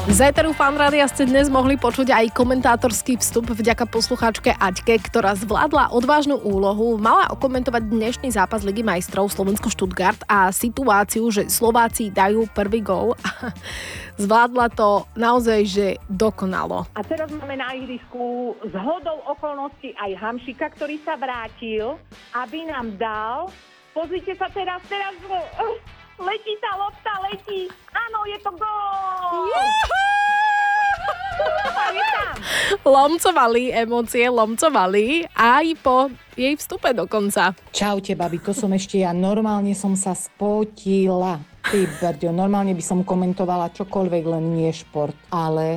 Z éteru Fanrádia ste dnes mohli počuť aj komentátorský vstup vďaka poslucháčke Aťke, ktorá zvládla odvážnu úlohu. Mala okomentovať dnešný zápas Ligy majstrov Slovensko-Stuttgart a situáciu, že Slováci dajú prvý gól. Zvládla to naozaj, že dokonalo. A teraz máme na ihrisku z hodou okolností aj Hamšika, ktorý sa vrátil, aby nám dal. Pozrite sa teraz letí tá lopta, letí. Áno, je to gól! Lomcovali emócie, aj po jej vstupe dokonca. Čaute, babi, to som ešte ja. Normálne som sa spotila. Ty brďo, normálne by som komentovala čokoľvek, len nie šport. Ale